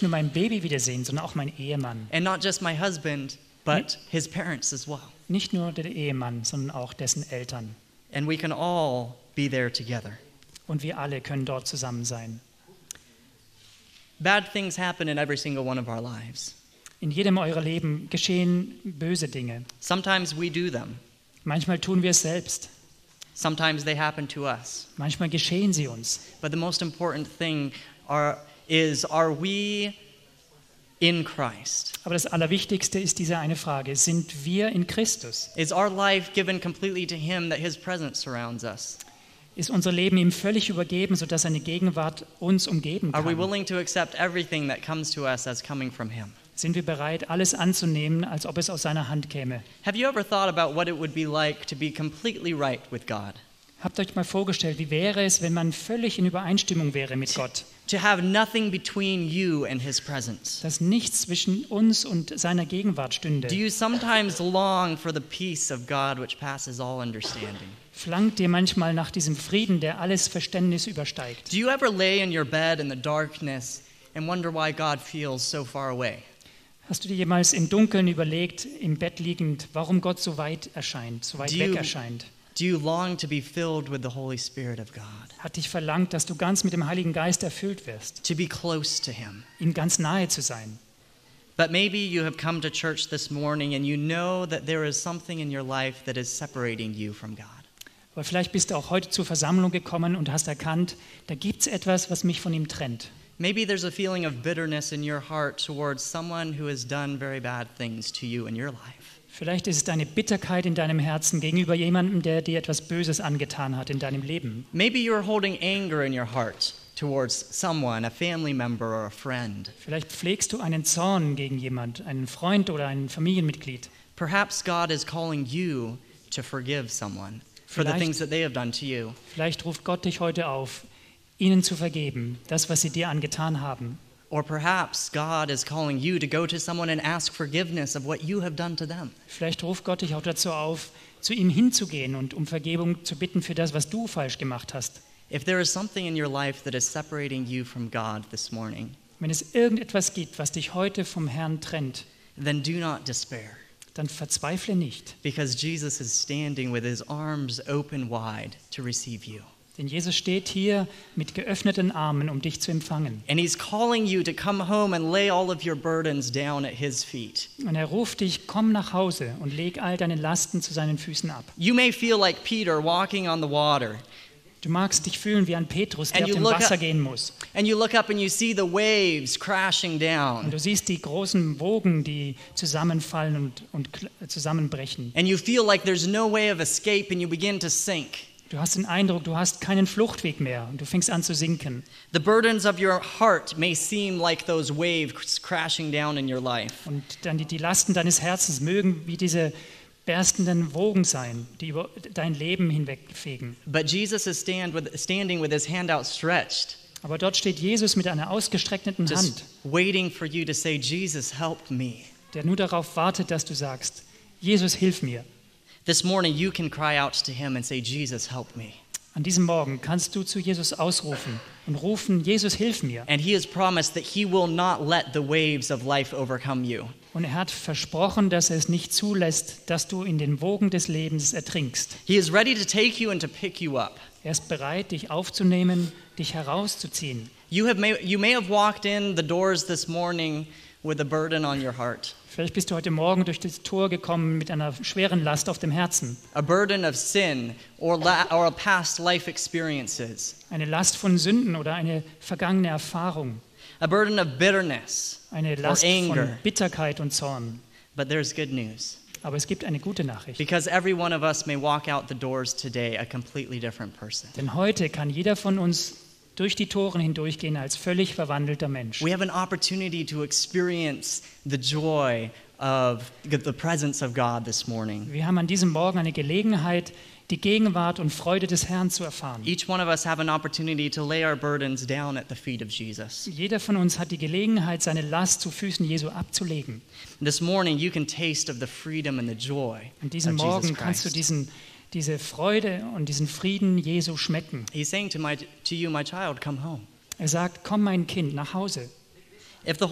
nur mein Baby wiedersehen, sondern auch mein Ehemann. And not just my husband, but his parents as well. Nicht nur der Ehemann, sondern auch dessen Eltern. And we can all be there together. Und wir alle können dort zusammen sein. Bad things happen in every single one of our lives. In jedem eurer Leben geschehen böse Dinge. Sometimes we do them. Manchmal tun wir es selbst. Sometimes they happen to us. Manchmal geschehen sie uns. But the most important thing are we in Christ? Aber das Allerwichtigste ist diese eine Frage. Sind wir in Christus? Is our life given completely to Him that His presence surrounds us? Ist unser Leben ihm völlig übergeben, sodass seine Gegenwart uns umgeben Are we kann? willing to accept everything that comes to us as coming from Him? Sind wir bereit, alles anzunehmen, als ob es aus seiner Hand käme? Have you ever thought about what it would be like to be completely right with God? Habt euch mal vorgestellt, wie wäre es, wenn man völlig in Übereinstimmung wäre mit Gott? To have nothing between you and His presence? Dass nichts zwischen uns und seiner Gegenwart stünde. Do you sometimes long for the peace of God which passes all understanding? Flankt dir manchmal nach diesem Frieden, der alles Verständnis übersteigt? Do you ever lay in your bed in the darkness and wonder why God feels so far away? Hast du dir jemals im Dunkeln überlegt, im Bett liegend, warum Gott so weit erscheint, so weit weg erscheint? Do you long to be filled with the Holy Spirit of God? Hat dich verlangt, dass du ganz mit dem Heiligen Geist erfüllt wirst, To be close to Him? ihm ganz nahe zu sein? But maybe you have come to church this morning and you know that there is something in your life that is separating you from God. Aber vielleicht bist du auch heute zur Versammlung gekommen und hast erkannt, da gibt es etwas, was mich von ihm trennt. Maybe there's a feeling of bitterness in your heart towards someone who has done very bad things to you in your life. Vielleicht ist es eine Bitterkeit in deinem Herzen gegenüber jemandem, der dir etwas Böses angetan hat in deinem Leben. Maybe you're holding anger in your heart towards someone, a family member or a friend. Vielleicht pflegst du einen Zorn gegen jemand, einen Freund oder ein Familienmitglied. Perhaps God is calling you to forgive someone for the Vielleicht- things that they have done to you. Vielleicht ruft Gott dich heute auf, ihnen zu vergeben, das, was sie dir angetan haben. Or perhaps God is calling you to go to someone and ask forgiveness of what you have done to them. Vielleicht ruft Gott dich auch dazu auf, zu ihm hinzugehen und um Vergebung zu bitten für das, was du falsch gemacht hast. If there is something in your life that is separating you from God this morning, Wenn es irgendetwas gibt, was dich heute vom Herrn trennt, then do not despair, dann verzweifle nicht, because Jesus is standing with His arms open wide to receive you. denn Jesus steht hier mit geöffneten Armen, um dich zu empfangen. And He's calling you to come home and lay all of your burdens down at His feet. Und er ruft dich, komm nach Hause und leg all deine Lasten zu seinen Füßen ab. You may feel like Peter walking on the water, Du magst dich fühlen wie ein Petrus, der And auf you dem look Wasser up- gehen muss. and you look up and you see the waves crashing Und down. du siehst die großen Wogen, die zusammenfallen und zusammenbrechen. And you feel like there's no way of escape and you begin to sink. Du hast den Eindruck, du hast keinen Fluchtweg mehr und du fängst an zu sinken. The burdens of your heart may seem like those waves crashing down in your life. Und dann die Lasten deines Herzens mögen wie diese berstenden Wogen sein, die über dein Leben hinwegfegen. But Jesus is standing with His hand outstretched, Aber dort steht Jesus mit einer ausgestreckten Hand, just waiting for you to say, Jesus, help me. der nur darauf wartet, dass du sagst, Jesus, hilf mir. This morning you can cry out to Him and say, Jesus, help me. An diesem Morgen kannst du zu Jesus ausrufen und rufen, Jesus, hilf mir. And He has promised that He will not let the waves of life overcome you. Und er hat versprochen, dass er es nicht zulässt, dass du in den Wogen des Lebens ertrinkst. He is ready to take you and to pick you up. Er ist bereit, dich aufzunehmen, dich herauszuziehen. You may have walked in the doors this morning with a burden on your heart, Vielleicht bist du heute Morgen durch das Tor gekommen mit einer schweren Last auf dem Herzen. a burden of sin or past life experiences, Eine Last von Sünden oder eine vergangene Erfahrung. a burden of bitterness Eine or Last von anger. Bitterkeit und Zorn. But there's good news, Aber es gibt eine gute Nachricht. because every one of us may walk out the doors today a completely different person. Denn heute kann jeder von uns durch die Toren hindurchgehen als völlig verwandelter Mensch. We have an opportunity to experience the joy of the presence of God this morning. Wir haben an diesem Morgen eine Gelegenheit, die Gegenwart und Freude des Herrn zu erfahren. Each one of us have an opportunity to lay our burdens down at the feet of Jesus. Jeder von uns hat die Gelegenheit, seine Last zu Füßen Jesu abzulegen. This morning you can taste of the freedom and the joy An diesem of Jesus Morgen kannst du Christ. diese Freude und diesen Frieden Jesu schmecken. He's saying to you, my child, come home. Er sagt, komm mein Kind nach Hause. If the